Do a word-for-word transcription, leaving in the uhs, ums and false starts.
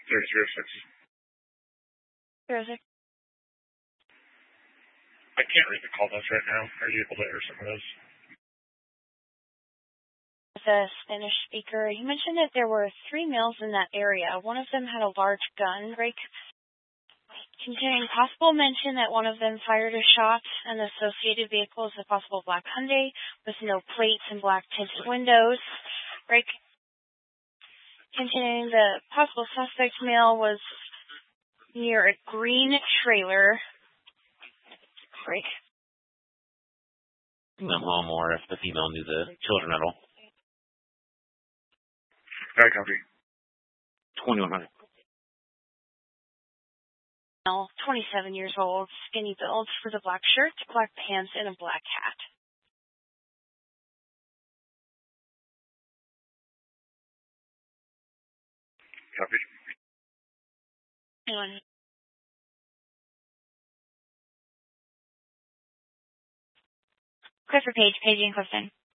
Zero zero six. Zero six. I can't read the call notes right now. Are you able to hear some of those? The Spanish speaker, you mentioned that there were three males in that area. One of them had a large gun, right? Containing possible mention that one of them fired a shot, and the associated vehicle is a possible black Hyundai with no plates and black tinted windows, right? Containing the possible suspect male was near a green trailer, right? No home, or if the female knew the children at all. I copy. twenty-one hundred. twenty-seven years old, skinny build, with a black shirt, black pants, and a black hat. Copy. Anyone? Clifford Page, paging Clifton.